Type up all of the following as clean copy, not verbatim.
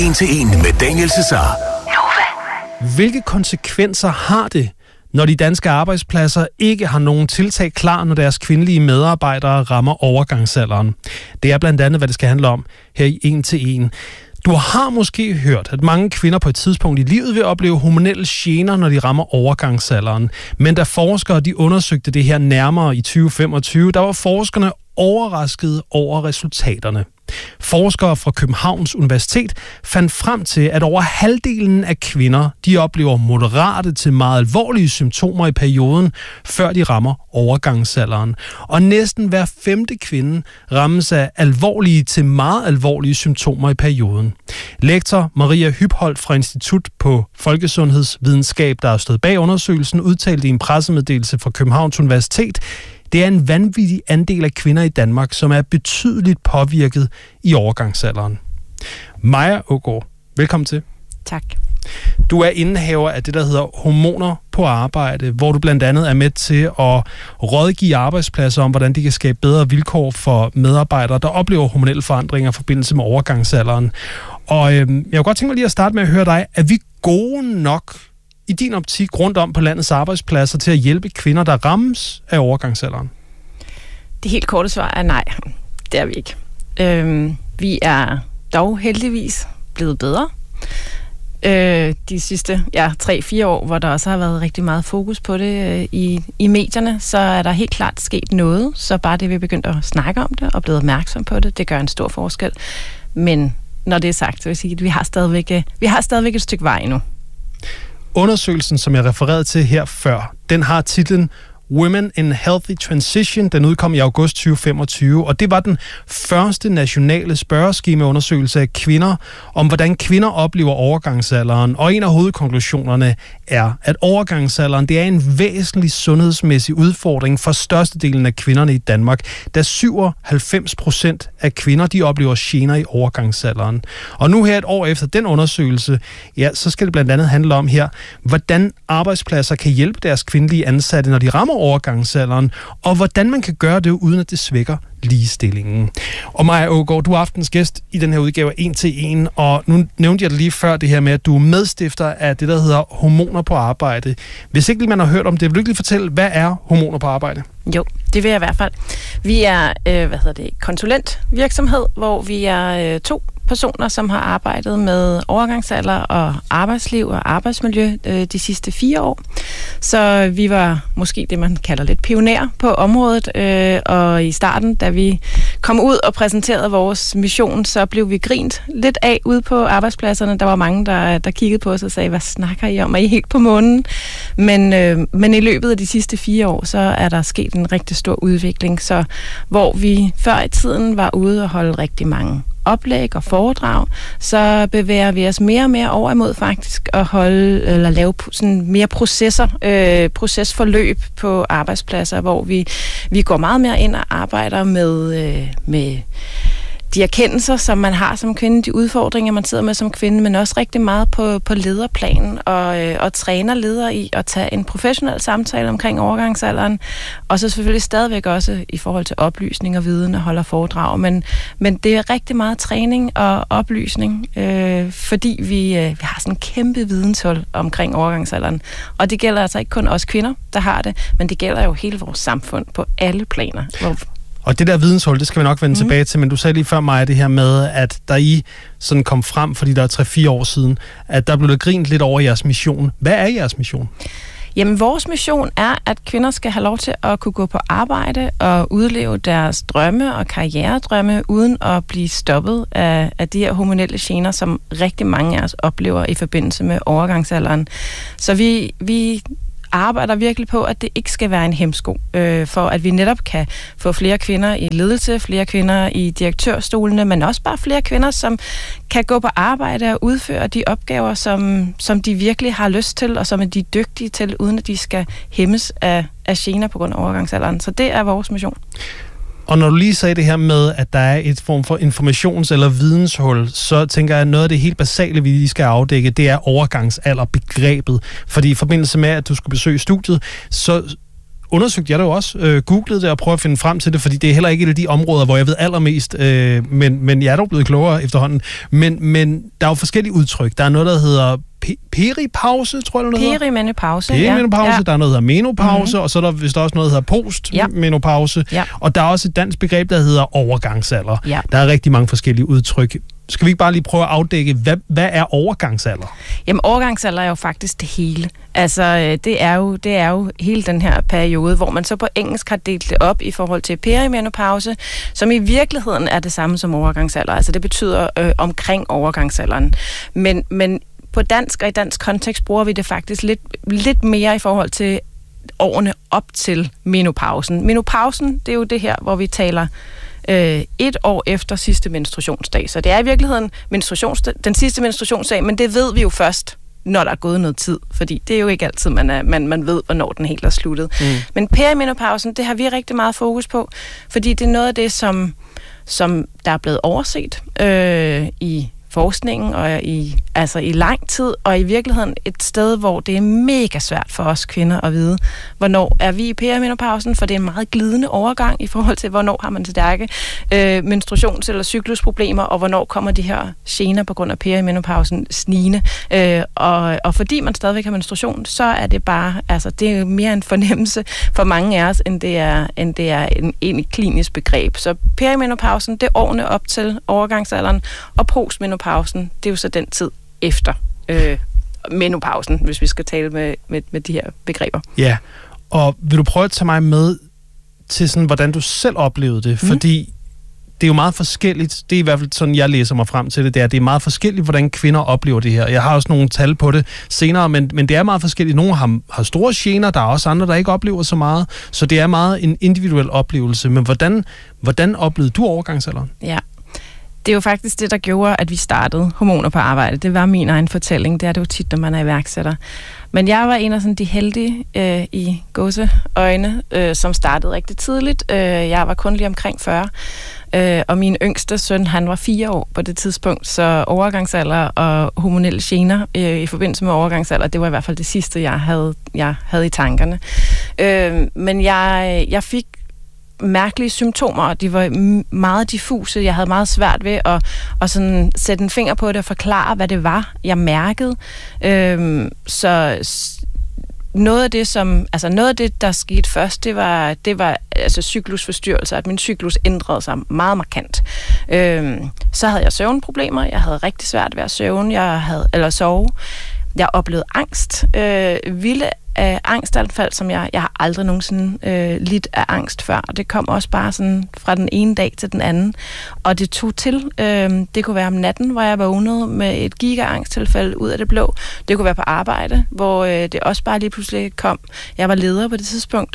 En til en med Daniel Cesar. Hvilke konsekvenser har det, når de danske arbejdspladser ikke har nogen tiltag klar, når deres kvindelige medarbejdere rammer overgangsalderen? Det er blandt andet, hvad det skal handle om her i En til en. Du har måske hørt, at mange kvinder på et tidspunkt i livet vil opleve hormonelle gener, når de rammer overgangsalderen. Men da forskere de undersøgte det her nærmere i 2025, der var forskerne overrasket over resultaterne. Forskere fra Københavns Universitet fandt frem til, at over halvdelen af kvinder, de oplever moderate til meget alvorlige symptomer i perioden, før de rammer overgangsalderen. Og næsten hver femte kvinde rammes af alvorlige til meget alvorlige symptomer i perioden. Lektor Maria Hybholt fra Institut på Folkesundhedsvidenskab, der har stået bag undersøgelsen, udtalte i en pressemeddelelse fra Københavns Universitet: det er en vanvittig andel af kvinder i Danmark, som er betydeligt påvirket i overgangsalderen. Maja Aagaard, velkommen til. Tak. Du er indehaver af det, der hedder Hormoner på Arbejde, hvor du blandt andet er med til at rådgive arbejdspladser om, hvordan de kan skabe bedre vilkår for medarbejdere, der oplever hormonelle forandringer i forbindelse med overgangsalderen. Og jeg kunne godt tænke mig lige at starte med at høre dig. Er vi gode nok i din optik rundt om på landets arbejdspladser til at hjælpe kvinder, der rammes af overgangsalderen? Det helt korte svar er nej. Det er vi ikke. Vi er dog heldigvis blevet bedre. De sidste 3-4 år, hvor der også har været rigtig meget fokus på det i medierne, så er der helt klart sket noget. Så bare det, vi er begyndt at snakke om det og blevet opmærksom på det, det gør en stor forskel. Men når det er sagt, så vil jeg sige, at vi har stadigvæk et stykke vej endnu. Undersøgelsen, som jeg refererede til her før, den har titlen Women in Healthy Transition. Den udkom i august 2025, og det var den første nationale spørgeskemaundersøgelse af kvinder om, hvordan kvinder oplever overgangsalderen. Og en af hovedkonklusionerne er, at overgangsalderen det er en væsentlig sundhedsmæssig udfordring for størstedelen af kvinderne i Danmark, da 97% af kvinder de oplever gener i overgangsalderen. Og nu her et år efter den undersøgelse, så skal det blandt andet handle om her, hvordan arbejdspladser kan hjælpe deres kvindelige ansatte, når de rammer overgangsalderen, og hvordan man kan gøre det, uden at det svækker ligestillingen. Og Maja Aagaard, du er aftens gæst i den her udgave af En til en, og nu nævnte jeg det lige før, det her med, at du er medstifter af det, der hedder Hormoner på Arbejde. Hvis ikke man har hørt om det, vil du ikke lige fortælle, hvad er Hormoner på Arbejde? Jo, det vil jeg i hvert fald. Vi er konsulentvirksomhed, hvor vi er 2 personer, som har arbejdet med overgangsalder og arbejdsliv og arbejdsmiljø de sidste 4 år. Så vi var måske det, man kalder lidt pioner på området, og i starten, da vi kom ud og præsenterede vores mission, så blev vi grint lidt af ude på arbejdspladserne. Der var mange, der kiggede på os og sagde, hvad snakker I om? Er I helt på månen? Men i løbet af de sidste 4 år, så er der sket en rigtig stor udvikling. Så hvor vi før i tiden var ude og holde rigtig mange oplæg og foredrag, så bevæger vi os mere og mere over imod faktisk at lave sådan mere procesforløb på arbejdspladser, hvor vi går meget mere ind og arbejder med de erkendelser, som man har som kvinde, de udfordringer, man sidder med som kvinde, men også rigtig meget på lederplanen og træner ledere i at tage en professionel samtale omkring overgangsalderen, og så selvfølgelig stadigvæk også i forhold til oplysning og viden og holder foredrag, men det er rigtig meget træning og oplysning, fordi vi har sådan en kæmpe videnshul omkring overgangsalderen, og det gælder altså ikke kun os kvinder, der har det, men det gælder jo hele vores samfund på alle planer. Og det der videnshul, det skal vi nok vende tilbage til, men du sagde lige før mig det her med, at der I sådan kom frem, fordi der er 3-4 år siden, at der blev der grint lidt over jeres mission. Hvad er jeres mission? Jamen, vores mission er, at kvinder skal have lov til at kunne gå på arbejde og udleve deres drømme og karrieredrømme, uden at blive stoppet af de her hormonelle gener, som rigtig mange af os oplever i forbindelse med overgangsalderen. Så vi arbejder virkelig på, at det ikke skal være en hæmsko, for at vi netop kan få flere kvinder i ledelse, flere kvinder i direktørstolene, men også bare flere kvinder, som kan gå på arbejde og udføre de opgaver, som de virkelig har lyst til, og som er de dygtige til, uden at de skal hæmmes af gener på grund af overgangsalderen. Så det er vores mission. Og når du lige sagde det her med, at der er et form for informations- eller videnshul, så tænker jeg, at noget af det helt basale, vi lige skal afdække, det er overgangsalderbegrebet. Fordi i forbindelse med, at du skulle besøge studiet, så undersøgte jeg det jo også, googlede det og prøvede at finde frem til det, fordi det er heller ikke et af de områder, hvor jeg ved allermest, men jeg er dog blevet klogere efterhånden. Men der er jo forskellige udtryk. Der er noget, der hedder peripause, tror jeg, det hedder. Perimenopause, Perimenopause, ja. Der er noget, der hedder menopause, og så er der vist også noget, der hedder postmenopause. Ja. Og der er også et dansk begreb, der hedder overgangsalder. Ja. Der er rigtig mange forskellige udtryk. Skal vi ikke bare lige prøve at afdække, hvad er overgangsalder? Jamen, overgangsalder er jo faktisk det hele. Altså, det er jo hele den her periode, hvor man så på engelsk har delt det op i forhold til perimenopause, som i virkeligheden er det samme som overgangsalder. Altså, det betyder omkring overgangsalderen. Men på dansk og i dansk kontekst bruger vi det faktisk lidt mere i forhold til årene op til menopausen. Menopausen, det er jo det her, hvor vi taler 1 år efter sidste menstruationsdag. Så det er i virkeligheden den sidste menstruationsdag, men det ved vi jo først, når der er gået noget tid, fordi det er jo ikke altid, man ved, hvornår den helt er sluttet. Men perimenopausen, det har vi rigtig meget fokus på, fordi det er noget af det, som der er blevet overset i forskningen og i lang tid, og i virkeligheden et sted, hvor det er mega svært for os kvinder at vide, hvornår er vi i perimenopausen, for det er en meget glidende overgang i forhold til, hvornår har man stærke menstruations- eller cyklusproblemer, og hvornår kommer de her gener på grund af perimenopausen snigende. Og fordi man stadigvæk har menstruation, så er det bare, det er mere en fornemmelse for mange af os, end det er en klinisk begreb. Så perimenopausen, det er årene op til overgangsalderen, og postmenopausen, det er jo så den tid efter menopausen, hvis vi skal tale med de her begreber. Ja, og vil du prøve at tage mig med til sådan, hvordan du selv oplevede det? Fordi det er jo meget forskelligt, det er i hvert fald sådan, jeg læser mig frem til det, det er meget forskelligt, hvordan kvinder oplever det her. Jeg har også nogle tal på det senere, men det er meget forskelligt. Nogle har store gener, der er også andre, der ikke oplever så meget, så det er meget en individuel oplevelse. Men hvordan oplevede du overgangsalderen? Ja. Det er jo faktisk det, der gjorde, at vi startede Hormoner på Arbejde. Det var min egen fortælling. Det er det jo tit, når man er iværksætter. Men jeg var en af sådan de heldige i gåseøjne, som startede rigtig tidligt. Jeg var kun lige omkring 40. Og min yngste søn, han var 4 år på det tidspunkt, så overgangsalder og hormonelle gener i forbindelse med overgangsalder, det var i hvert fald det sidste, jeg havde i tankerne. Men jeg fik mærkelige symptomer, og de var meget diffuse. Jeg havde meget svært ved at sådan sætte en finger på det og forklare, hvad det var, jeg mærkede. Så noget af det, der skete først, det var cyklusforstyrrelser, at min cyklus ændrede sig meget markant. Så havde jeg søvnproblemer, jeg havde rigtig svært ved at sove. Jeg oplevede angst, vilde angstanfald, som jeg har aldrig nogensinde lidt af angst før. Og det kom også bare sådan fra den ene dag til den anden. Og det tog til. Det kunne være om natten, hvor jeg vågnede med et giga-angsttilfælde ud af det blå. Det kunne være på arbejde, hvor det også bare lige pludselig kom. Jeg var leder på det tidspunkt,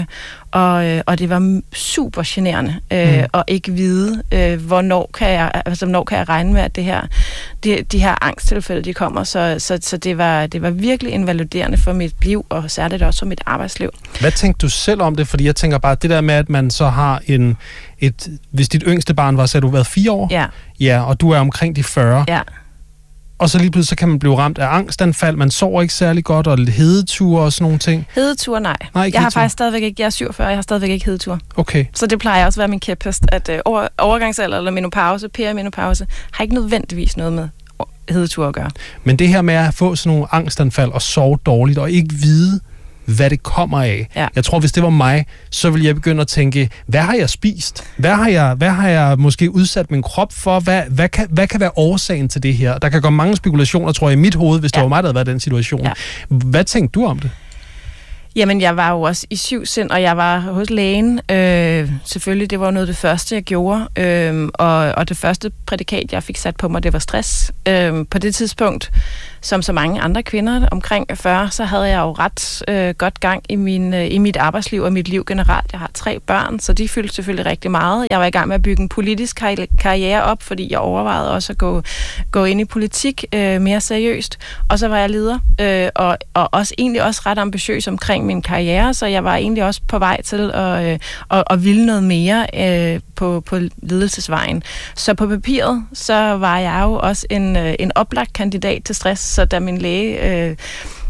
og det var super generende at ikke vide, hvornår kan jeg regne med, at de her angsttilfælde, de kommer. Så det var virkelig invaliderende for mit liv, og særligt også for mit arbejdsliv. Hvad tænkte du selv om det? Fordi jeg tænker bare, det der med, at man så har hvis dit yngste barn var, så har du været 4 år? Ja. Ja, og du er omkring de 40. Ja. Og så lige pludselig så kan man blive ramt af angstanfald, man sover ikke særlig godt, og hedeture og sådan nogle ting. Hedeture, nej. Jeg har faktisk stadigvæk ikke, jeg er 47, jeg har stadigvæk ikke hedeture. Okay. Så det plejer også at være min kæphest, at overgangsalder eller menopause, perimenopause, har ikke nødvendigvis noget med hedeture at gøre. Men det her med at få sådan nogle angstanfald og sove dårligt, og ikke vide, hvad det kommer af. Ja. Jeg tror, hvis det var mig, så ville jeg begynde at tænke, hvad har jeg spist? Hvad har jeg måske udsat min krop for? Hvad kan være årsagen til det her? Der kan gå mange spekulationer, tror jeg, i mit hoved, hvis det var mig, der havde været i den situation. Ja. Hvad tænkte du om det? Jamen, jeg var jo også i 7 sind, og jeg var hos lægen. Selvfølgelig, det var noget af det første, jeg gjorde. Og det første prædikat, jeg fik sat på mig, det var stress. På det tidspunkt, som så mange andre kvinder omkring 40, så havde jeg jo ret godt gang i mit arbejdsliv og mit liv generelt. Jeg har 3 børn, så de fyldte selvfølgelig rigtig meget. Jeg var i gang med at bygge en politisk karriere op, fordi jeg overvejede også at gå ind i politik mere seriøst. Og så var jeg leder, og også egentlig også ret ambitiøs omkring min karriere, så jeg var egentlig også på vej til at ville noget mere på ledelsesvejen. Så på papiret, så var jeg jo også en oplagt kandidat til stress, så da min læge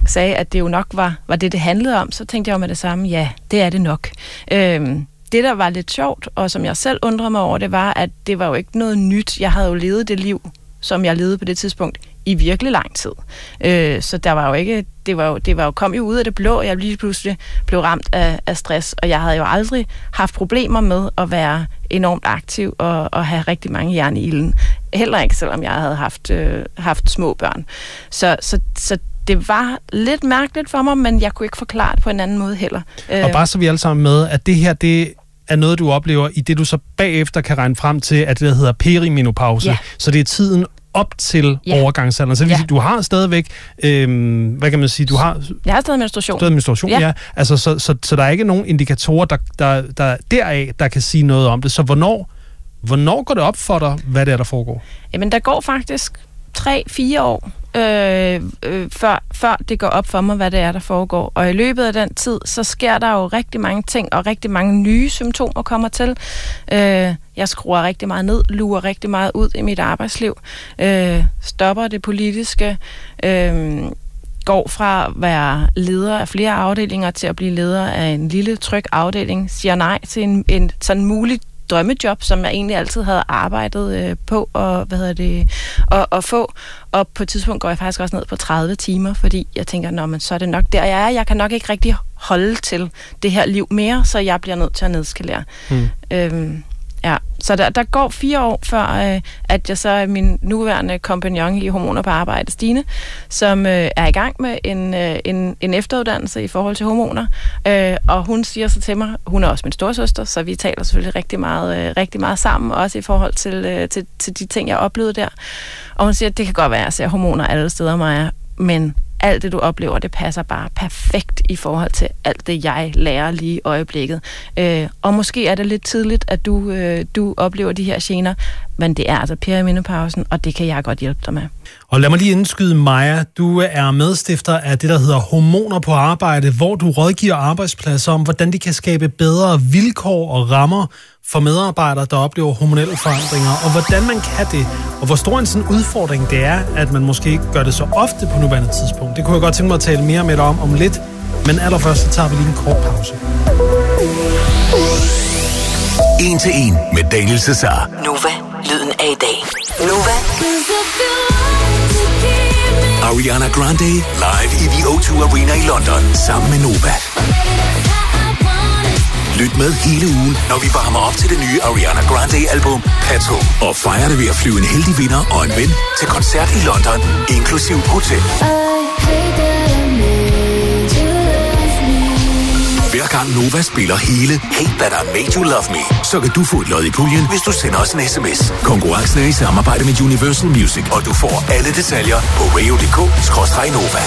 sagde, at det jo nok var det handlede om, så tænkte jeg jo med det samme, ja, det er det nok. Det, der var lidt sjovt, og som jeg selv undrede mig over, det var, at det var jo ikke noget nyt. Jeg havde jo levet det liv, som jeg levede på det tidspunkt, i virkelig lang tid. Så der var jo ikke, kom jo ud af det blå, og jeg lige pludselig blev ramt af stress, og jeg havde jo aldrig haft problemer med at være enormt aktiv og have rigtig mange jern i ilden. Heller ikke, selvom jeg havde haft små børn. Så det var lidt mærkeligt for mig, men jeg kunne ikke forklare det på en anden måde heller. Og bare så vi alle sammen med, at det her, det er noget, du oplever, i det du så bagefter kan regne frem til, at det der hedder perimenopause. Ja. Så det er tiden op til overgangsalderen. Så du har stadigvæk, hvad kan man sige, jeg har stadig menstruation. Stadig menstruation, ja. Altså, så der er ikke nogen indikatorer, der deraf, der kan sige noget om det. Så hvornår går det op for dig, hvad det er, der foregår? Jamen, der går faktisk 3-4 år, før det går op for mig, hvad det er, der foregår. Og i løbet af den tid, så sker der jo rigtig mange ting, og rigtig mange nye symptomer kommer til. Jeg skruer rigtig meget ned, lurer rigtig meget ud i mit arbejdsliv, stopper det politiske, går fra at være leder af flere afdelinger til at blive leder af en lille, tryg afdeling, siger nej til en sådan mulig drømmejob, som jeg egentlig altid havde arbejdet på at få. Og på et tidspunkt går jeg faktisk også ned på 30 timer, fordi jeg tænker, men så er det nok der, jeg er. Jeg kan nok ikke rigtig holde til det her liv mere, så jeg bliver nødt til at nedskalere. Ja, så der går 4 år, før at jeg så er min nuværende kompagnon i Hormoner på Arbejde, Stine, som er i gang med en efteruddannelse i forhold til hormoner. Og hun siger så til mig, hun er også min storesøster, så vi taler selvfølgelig rigtig meget sammen, også i forhold til de ting, jeg oplevede der. Og hun siger, at det kan godt være, at jeg ser hormoner alle steder, Maja, men alt det, du oplever, det passer bare perfekt i forhold til alt det, jeg lærer lige i øjeblikket. Og måske er det lidt tidligt, at du oplever de her gener, men det er altså perimenopausen, og det kan jeg godt hjælpe dig med. Og lad mig lige indskyde, Maja, du er medstifter af det, der hedder Hormoner på Arbejde, hvor du rådgiver arbejdspladser om, hvordan de kan skabe bedre vilkår og rammer for medarbejdere, der oplever hormonelle forandringer, og hvordan man kan det, og hvor stor en sådan udfordring det er, at man måske ikke gør det så ofte på nuværende tidspunkt. Det kunne jeg godt tænke mig at tale mere med dig om lidt, men allerførst så tager vi lige en kort pause. 1 til 1 med Daniel Cesar. Nova, lyden af i dag. Nova. Ariana Grande live i The O2 Arena i London sammen med Nova. Lyt med hele ugen, når vi varmer op til det nye Ariana Grande-album Pato. Og fejrer det ved at flyve en heldig vinder og en ven til koncert i London, inklusiv hotel. Hver gang Nova spiller hele Hate That I Made You Love Me, så kan du få et lod i puljen, hvis du sender os en sms. Konkurrencen er i samarbejde med Universal Music, og du får alle detaljer på radio.dk/Nova.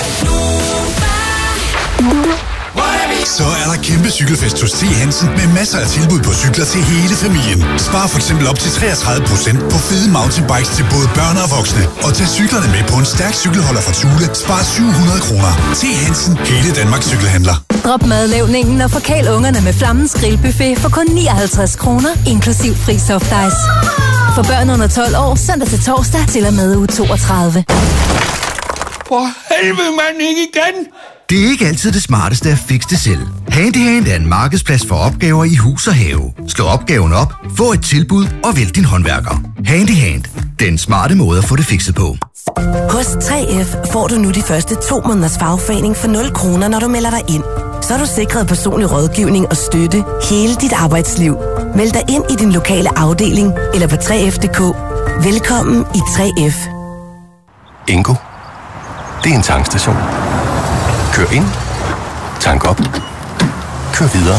Så er der kæmpe cykelfest hos T. Hansen med masser af tilbud på cykler til hele familien. Spar for eksempel op til 33% på fede mountainbikes til både børn og voksne. Og tag cyklerne med på en stærk cykelholder fra Thule. Spar 700 kroner. T. Hansen, hele Danmarks cykelhandler. Drop madlavningen og forkæl ungerne med Flammens Grillbuffet for kun 59 kroner, inklusiv fri soft ice. For børn under 12 år, søndag til torsdag til og med uge 32. For helvede, mand, ikke igen! Det er ikke altid det smarteste at fikse det selv. Handyhand er en markedsplads for opgaver i hus og have. Slå opgaven op, få et tilbud og vælg din håndværker. Handyhand. Den smarte måde at få det fikset på. Hos 3F får du nu de første 2 måneders fagforening for 0 kroner, når du melder dig ind. Så er du sikret personlig rådgivning og støtte hele dit arbejdsliv. Meld dig ind i din lokale afdeling eller på 3F.dk. Velkommen i 3F. Ingo. Det er en tankstation. Kør ind. Tank op. Kør videre.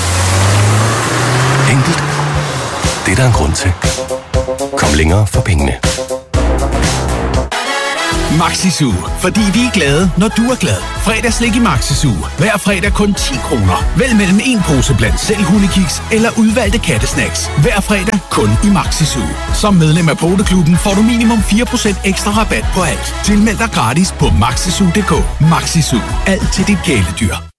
Enkelt. Det er der en grund til. Kom længere for pengene. Maxi-Zoo. Fordi vi er glade, når du er glad. Fredagslik i Maxi-Zoo. Hver fredag kun 10 kroner. Vælg mellem en pose blandt selv hundekiks eller udvalgte kattesnacks. Hver fredag kun i Maxi-Zoo. Som medlem af Poteklubben får du minimum 4% ekstra rabat på alt. Tilmeld dig gratis på maxizoo.dk. Maxi-Zoo. Alt til dit kæledyr.